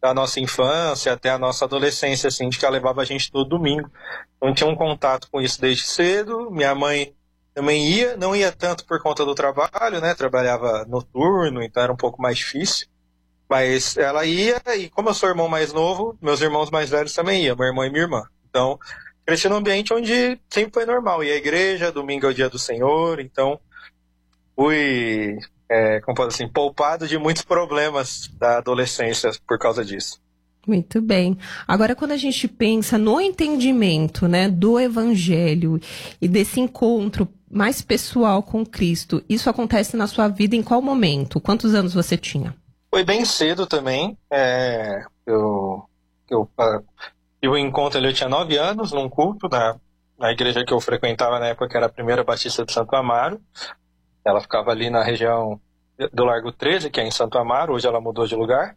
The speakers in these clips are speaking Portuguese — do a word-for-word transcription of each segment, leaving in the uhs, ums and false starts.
da nossa infância até a nossa adolescência, assim, de que ela levava a gente todo domingo. Então tinha um contato com isso desde cedo. Minha mãe também ia, não ia tanto por conta do trabalho, né? Trabalhava noturno, então era um pouco mais difícil. Mas ela ia, e como eu sou irmão mais novo, meus irmãos mais velhos também iam, meu irmão e minha irmã. Então, cresci num ambiente onde sempre foi normal. Ia à igreja, domingo é o dia do Senhor, então fui, é, como posso assim, poupado de muitos problemas da adolescência por causa disso. Muito bem. Agora, quando a gente pensa no entendimento, né, do Evangelho e desse encontro mais pessoal com Cristo, isso acontece na sua vida em qual momento? Quantos anos você tinha? Foi bem cedo também. É, eu eu tive um encontro ali, eu tinha nove anos, num culto na, na igreja que eu frequentava na época, que era a Primeira Batista de Santo Amaro. Ela ficava ali na região do Largo treze, que é em Santo Amaro, hoje ela mudou de lugar.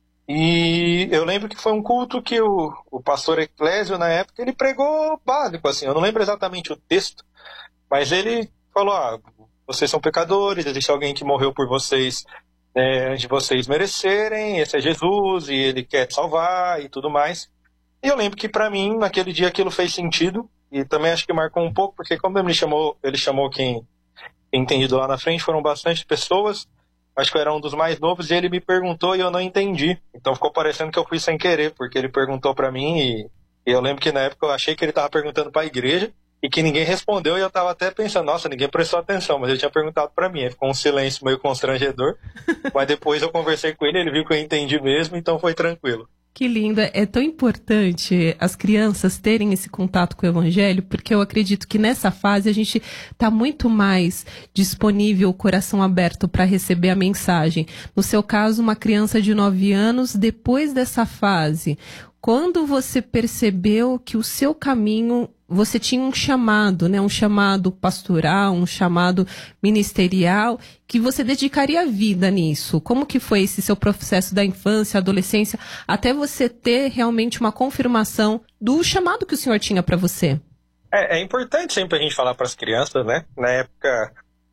E eu lembro que foi um culto que o, o pastor Eclésio, na época, ele pregou básico, assim, eu não lembro exatamente o texto, mas ele falou, ah, vocês são pecadores, existe alguém que morreu por vocês é, antes de vocês merecerem, esse é Jesus, e ele quer te salvar e tudo mais. E eu lembro que para mim, naquele dia, aquilo fez sentido, e também acho que marcou um pouco, porque como ele chamou, ele chamou quem, quem entendido lá na frente, foram bastante pessoas. Acho que eu era um dos mais novos e ele me perguntou e eu não entendi. Então ficou parecendo que eu fui sem querer, porque ele perguntou pra mim e, e eu lembro que na época eu achei que ele tava perguntando pra igreja e que ninguém respondeu e eu tava até pensando, nossa, ninguém prestou atenção, mas ele tinha perguntado pra mim. Aí ficou um silêncio meio constrangedor, mas depois eu conversei com ele, ele viu que eu entendi mesmo, então foi tranquilo. Que lindo, é tão importante as crianças terem esse contato com o Evangelho, porque eu acredito que nessa fase a gente está muito mais disponível, o coração aberto para receber a mensagem. No seu caso, uma criança de nove anos, depois dessa fase, quando você percebeu que o seu caminho, você tinha um chamado, né? Um chamado pastoral, um chamado ministerial, que você dedicaria a vida nisso. Como que foi esse seu processo da infância, adolescência, até você ter realmente uma confirmação do chamado que o Senhor tinha para você? É, é importante sempre a gente falar para as crianças, né? Na época,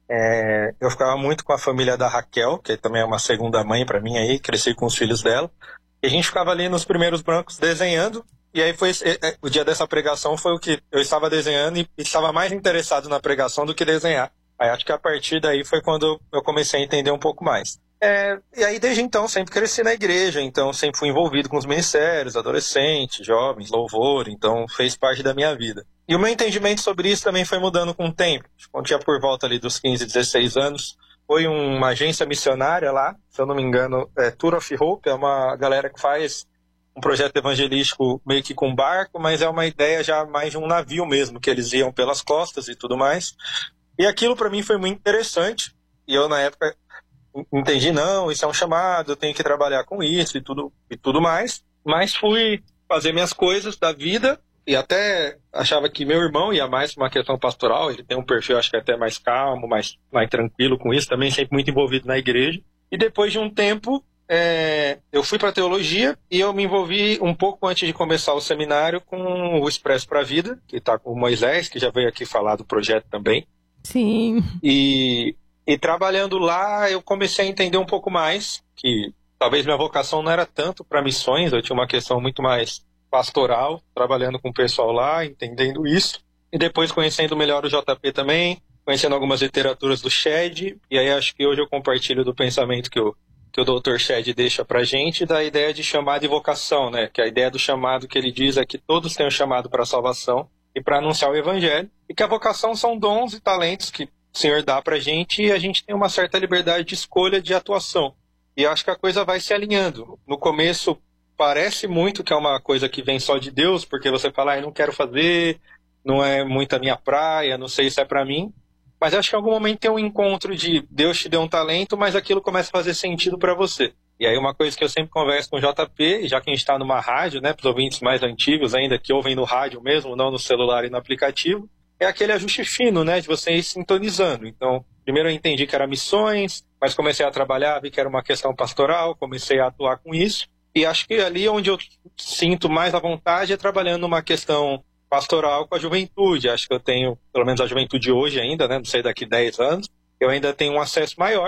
é, eu ficava muito com a família da Raquel, que também é uma segunda mãe para mim aí, cresci com os filhos dela. E a gente ficava ali nos primeiros bancos desenhando, e aí foi o dia dessa pregação foi o que eu estava desenhando e estava mais interessado na pregação do que desenhar. Aí acho que a partir daí foi quando eu comecei a entender um pouco mais. É, e aí desde então sempre cresci na igreja, então sempre fui envolvido com os ministérios, adolescentes, jovens, louvor, então fez parte da minha vida. E o meu entendimento sobre isso também foi mudando com o tempo. Quando tinha por volta ali dos quinze, dezesseis anos, foi uma agência missionária lá, se eu não me engano, é Tour of Hope, é uma galera que faz um projeto evangelístico meio que com barco, mas é uma ideia já mais de um navio mesmo, que eles iam pelas costas e tudo mais. E aquilo para mim foi muito interessante, e eu na época entendi, não, isso é um chamado, eu tenho que trabalhar com isso e tudo, e tudo mais, mas fui fazer minhas coisas da vida, e até achava que meu irmão ia mais para uma questão pastoral, ele tem um perfil acho que até mais calmo, mais, mais tranquilo com isso, também sempre muito envolvido na igreja. E depois de um tempo, é, eu fui para teologia e eu me envolvi um pouco antes de começar o seminário com o Expresso para a Vida, que está com o Moisés, que já veio aqui falar do projeto também. Sim. E, e trabalhando lá, eu comecei a entender um pouco mais, que talvez minha vocação não era tanto para missões, eu tinha uma questão muito mais pastoral, trabalhando com o pessoal lá, entendendo isso. E depois conhecendo melhor o J P também, conhecendo algumas literaturas do Shed, e aí acho que hoje eu compartilho do pensamento que o, que o doutor Shed deixa pra gente, da ideia de chamado e vocação, né? Que a ideia do chamado que ele diz é que todos têm um chamado para a salvação e para anunciar o evangelho, e que a vocação são dons e talentos que o Senhor dá pra gente e a gente tem uma certa liberdade de escolha de atuação. E acho que a coisa vai se alinhando. No começo, parece muito que é uma coisa que vem só de Deus, porque você fala, ah, eu não quero fazer, não é muito a minha praia, não sei se é para mim. Mas acho que em algum momento tem um encontro de Deus te deu um talento, mas aquilo começa a fazer sentido para você. E aí uma coisa que eu sempre converso com o J P, já que a gente está numa rádio, né, para os ouvintes mais antigos ainda, que ouvem no rádio mesmo, não no celular e no aplicativo, é aquele ajuste fino, né, de você ir sintonizando. Então, primeiro eu entendi que era missões, mas comecei a trabalhar, vi que era uma questão pastoral, comecei a atuar com isso. E acho que ali onde eu sinto mais à vontade é trabalhando numa questão pastoral com a juventude. Acho que eu tenho, pelo menos a juventude hoje ainda, né? Não sei, daqui dez anos, eu ainda tenho um acesso maior.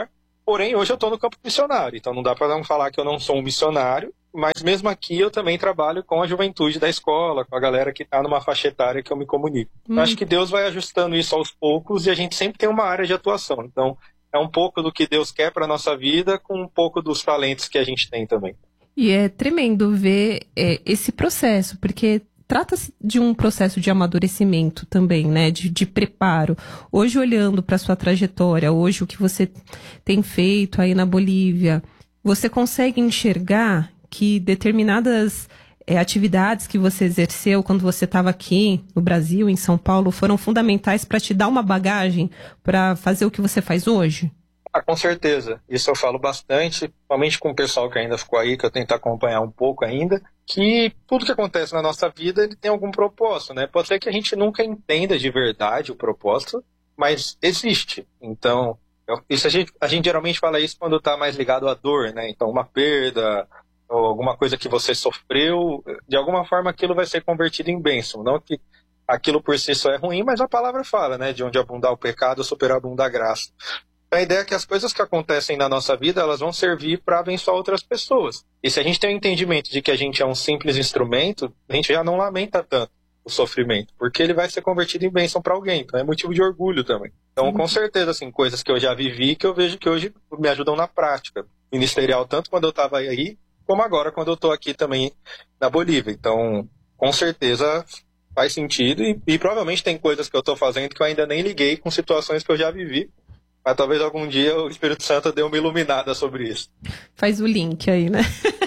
Porém, hoje eu estou no campo missionário, então não dá para não falar que eu não sou um missionário, mas mesmo aqui eu também trabalho com a juventude da escola, com a galera que está numa faixa etária que eu me comunico. Hum. Eu acho que Deus vai ajustando isso aos poucos e a gente sempre tem uma área de atuação. Então, é um pouco do que Deus quer para a nossa vida com um pouco dos talentos que a gente tem também. E é tremendo ver é, esse processo, porque trata-se de um processo de amadurecimento também, né? De, de preparo. Hoje, olhando para a sua trajetória, hoje o que você tem feito aí na Bolívia, você consegue enxergar que determinadas é, atividades que você exerceu quando você estava aqui no Brasil, em São Paulo, foram fundamentais para te dar uma bagagem para fazer o que você faz hoje? Ah, com certeza. Isso eu falo bastante, principalmente com o pessoal que ainda ficou aí, que eu tento acompanhar um pouco ainda, que tudo que acontece na nossa vida ele tem algum propósito, né? Pode ser que a gente nunca entenda de verdade o propósito, mas existe. Então, eu, isso a, gente, a gente geralmente fala isso quando está mais ligado à dor, né? Então, uma perda ou alguma coisa que você sofreu, de alguma forma aquilo vai ser convertido em bênção. Não que aquilo por si só é ruim, mas a palavra fala, né? De onde abundar o pecado, superabunda a graça. A ideia é que as coisas que acontecem na nossa vida, elas vão servir para abençoar outras pessoas. E se a gente tem o entendimento de que a gente é um simples instrumento, a gente já não lamenta tanto o sofrimento, porque ele vai ser convertido em bênção para alguém. Então é motivo de orgulho também. Então, com certeza, assim, coisas que eu já vivi, que eu vejo que hoje me ajudam na prática ministerial, tanto quando eu estava aí, como agora quando eu estou aqui também na Bolívia. Então, com certeza faz sentido e, e provavelmente tem coisas que eu estou fazendo que eu ainda nem liguei com situações que eu já vivi. Mas talvez algum dia o Espírito Santo dê uma iluminada sobre isso. Faz o link aí, né?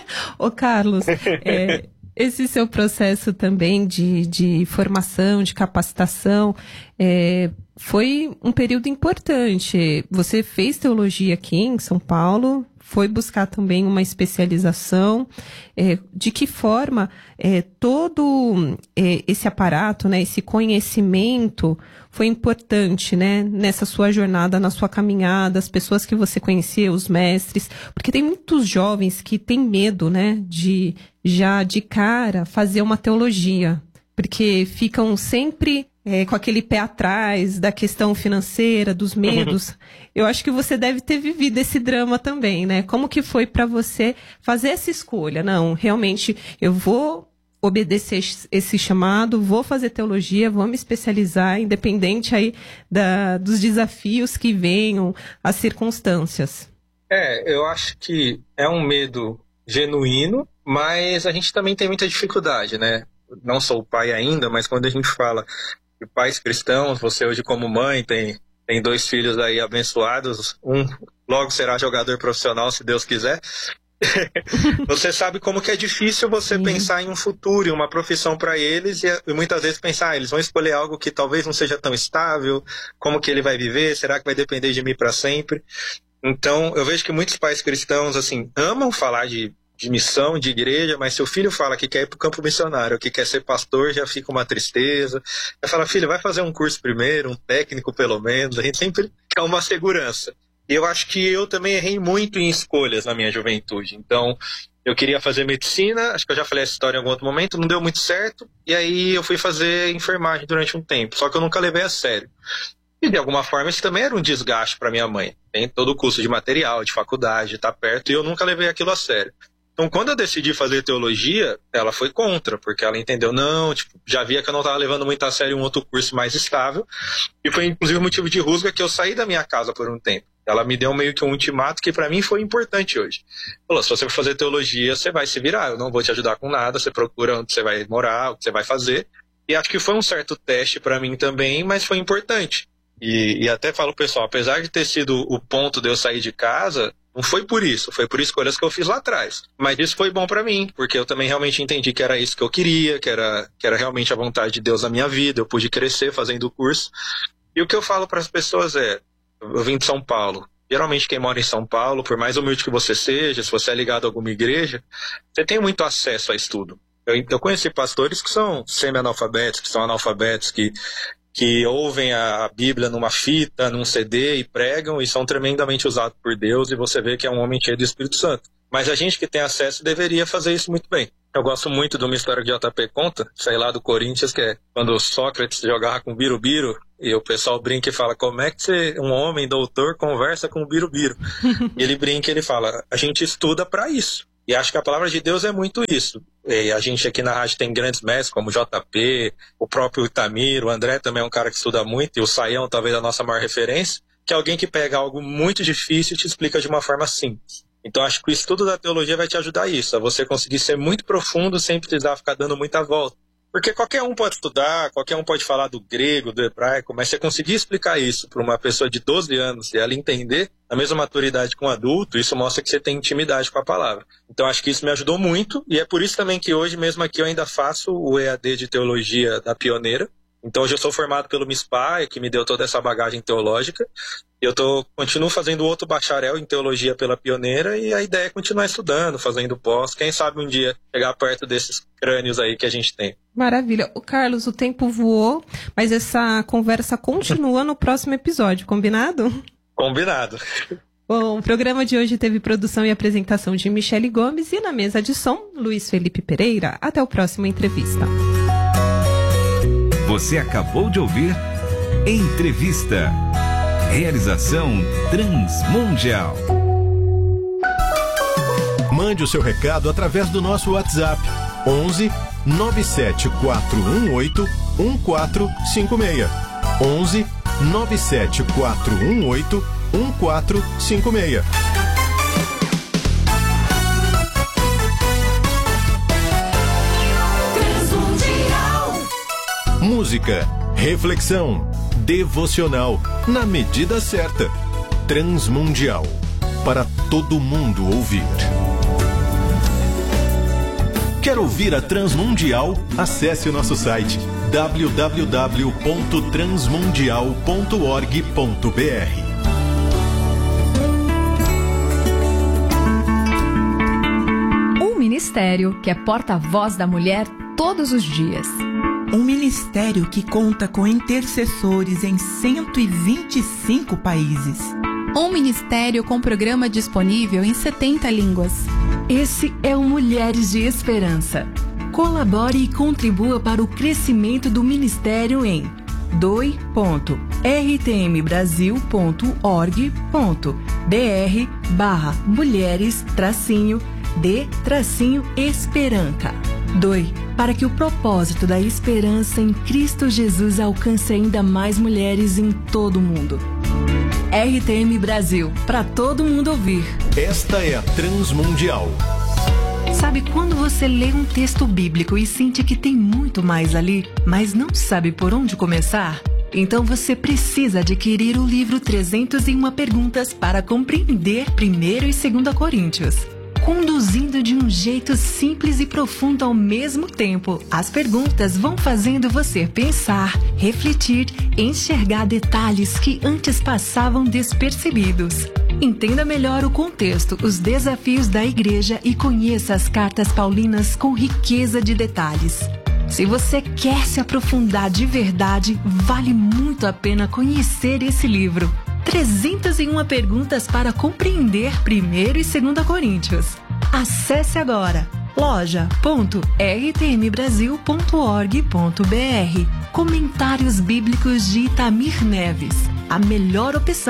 Ô Carlos, é, esse seu processo também de, de formação, de capacitação, é, foi um período importante. Você fez teologia aqui em São Paulo, foi buscar também uma especialização. É, de que forma é, todo é, esse aparato, né, esse conhecimento foi importante, né, nessa sua jornada, na sua caminhada, as pessoas que você conhecia, os mestres, porque tem muitos jovens que têm medo, né, de já de cara fazer uma teologia, porque ficam sempre é, com aquele pé atrás da questão financeira, dos medos. Uhum. Eu acho que você deve ter vivido esse drama também, né? Como que foi para você fazer essa escolha? Não, realmente eu vou obedecer esse chamado, vou fazer teologia, vou me especializar, independente aí da, dos desafios que venham, as circunstâncias. É, eu acho que é um medo genuíno, mas a gente também tem muita dificuldade, né? Não sou pai ainda, mas quando a gente fala de pais cristãos, você hoje como mãe tem, tem dois filhos aí abençoados, um logo será jogador profissional, se Deus quiser. Você sabe como que é difícil você Sim. pensar em um futuro, em uma profissão para eles e, e muitas vezes pensar, ah, eles vão escolher algo que talvez não seja tão estável, como que ele vai viver, será que vai depender de mim para sempre? Então eu vejo que muitos pais cristãos assim amam falar de, de missão, de igreja, mas se o filho fala que quer ir para o campo missionário, que quer ser pastor, já fica uma tristeza. Vai falar, filho, vai fazer um curso primeiro, um técnico pelo menos, a gente sempre quer uma segurança. E eu acho que eu também errei muito em escolhas na minha juventude. Então, eu queria fazer medicina, acho que eu já falei essa história em algum outro momento, não deu muito certo, e aí eu fui fazer enfermagem durante um tempo, só que eu nunca levei a sério. E de alguma forma isso também era um desgaste para minha mãe. Tem todo o custo de material, de faculdade, de estar perto, e eu nunca levei aquilo a sério. Então, quando eu decidi fazer teologia, ela foi contra, porque ela entendeu, não, tipo, já via que eu não estava levando muito a sério um outro curso mais estável, e foi inclusive o motivo de rusga que eu saí da minha casa por um tempo. Ela me deu meio que um ultimato que para mim foi importante hoje. Falou, se você for fazer teologia, você vai se virar, eu não vou te ajudar com nada, você procura onde você vai morar, o que você vai fazer. E acho que foi um certo teste para mim também, mas foi importante. E, e até falo, pessoal, apesar de ter sido o ponto de eu sair de casa, não foi por isso, foi por escolhas que eu fiz lá atrás. Mas isso foi bom para mim, porque eu também realmente entendi que era isso que eu queria, que era, que era realmente a vontade de Deus na minha vida, eu pude crescer fazendo o curso. E o que eu falo para as pessoas é, eu vim de São Paulo. Geralmente quem mora em São Paulo, por mais humilde que você seja, se você é ligado a alguma igreja, você tem muito acesso a estudo. Eu, eu conheci pastores que são semi-analfabetos, que são analfabetos, que, que ouvem a Bíblia numa fita, num C D e pregam e são tremendamente usados por Deus e você vê que é um homem cheio do Espírito Santo. Mas a gente que tem acesso deveria fazer isso muito bem. Eu gosto muito de uma história que o J P conta, sei lá, do Corinthians, que é quando Sócrates jogava com o Birubiru, e o pessoal brinca e fala, como é que você, um homem doutor conversa com o Birubiru? E ele brinca e ele fala, a gente estuda para isso. E acho que a palavra de Deus é muito isso. E a gente aqui na rádio tem grandes mestres como o J P, o próprio Itamir, o André também é um cara que estuda muito, e o Saião talvez a nossa maior referência, que é alguém que pega algo muito difícil e te explica de uma forma simples. Então acho que o estudo da teologia vai te ajudar a isso, a você conseguir ser muito profundo sem precisar ficar dando muita volta. Porque qualquer um pode estudar, qualquer um pode falar do grego, do hebraico, mas você conseguir explicar isso para uma pessoa de doze anos e ela entender a mesma maturidade com um adulto, isso mostra que você tem intimidade com a palavra. Então acho que isso me ajudou muito, e é por isso também que hoje mesmo aqui eu ainda faço o E A D de Teologia da Pioneira. Então hoje eu sou formado pelo MISPA, que me deu toda essa bagagem teológica. Eu tô, continuo fazendo outro bacharel em Teologia pela Pioneira, e a ideia é continuar estudando, fazendo pós. Quem sabe um dia chegar perto desses crânios aí que a gente tem. Maravilha. O Carlos, o tempo voou, mas essa conversa continua no próximo episódio, combinado? Combinado. Bom, o programa de hoje teve produção e apresentação de Michele Gomes e na mesa de som, Luiz Felipe Pereira. Até o próximo Entrevista. Você acabou de ouvir Entrevista. Realização Transmundial. Mande o seu recado através do nosso WhatsApp onze nove sete quatro um oito um quatro cinco seis. onze nove sete quatro um oito um quatro cinco seis. Música, reflexão, devocional, na medida certa. Transmundial, para todo mundo ouvir. Quer ouvir a Transmundial? Acesse o nosso site w w w ponto transmundial ponto org ponto b r. Um ministério que é porta-voz da mulher todos os dias. Um ministério que conta com intercessores em cento e vinte e cinco países. Um ministério com programa disponível em setenta línguas. Esse é o Mulheres de Esperança. Colabore e contribua para o crescimento do ministério em doe ponto r t m brasil ponto org ponto b r barra mulheres tracinho de tracinho esperança. Doe para que o propósito da esperança em Cristo Jesus alcance ainda mais mulheres em todo o mundo. R T M Brasil, para todo mundo ouvir. Esta é a Transmundial. Sabe quando você lê um texto bíblico e sente que tem muito mais ali, mas não sabe por onde começar? Então você precisa adquirir o livro trezentas e uma Perguntas para compreender primeiro e segunda Coríntios. Conduzindo de um jeito simples e profundo ao mesmo tempo, as perguntas vão fazendo você pensar, refletir, enxergar detalhes que antes passavam despercebidos. Entenda melhor o contexto, os desafios da igreja e conheça as cartas paulinas com riqueza de detalhes. Se você quer se aprofundar de verdade, vale muito a pena conhecer esse livro. trezentas e uma Perguntas para compreender primeiro e segunda Coríntios. Acesse agora loja ponto r t m brasil ponto org ponto b r. Comentários Bíblicos de Itamir Neves. A melhor opção